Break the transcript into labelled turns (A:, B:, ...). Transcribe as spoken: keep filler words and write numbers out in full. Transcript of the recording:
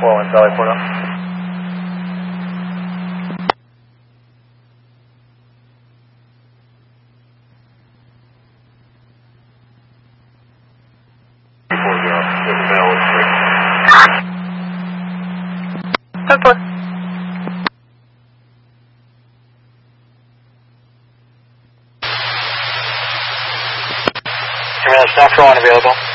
A: four one Charlie Porto.
B: ten four.
A: Command, Staff one available.